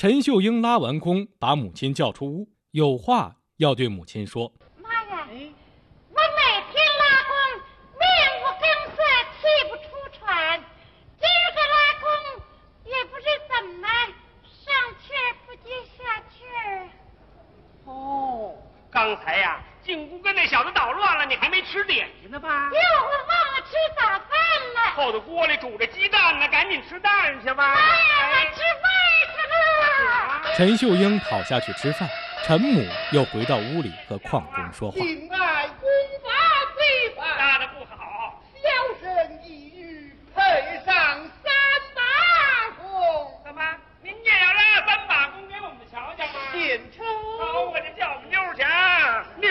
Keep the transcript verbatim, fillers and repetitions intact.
陈秀英拉完弓，把母亲叫出屋，有话要对母亲说。 妈呀，我每天拉弓，面无更色，气不出喘。今儿个拉弓，也不知怎么上气儿不接下气儿。 哦，刚才呀、啊，进屋跟那小子捣乱了，你还没吃点心呢吧？ 哟，我忘了吃早饭了。 后头锅里煮着鸡蛋呢，赶紧吃蛋去吧。 妈呀，我吃饭去了。 陈秀英跑下去吃饭，陈母又回到屋里和邝公说话。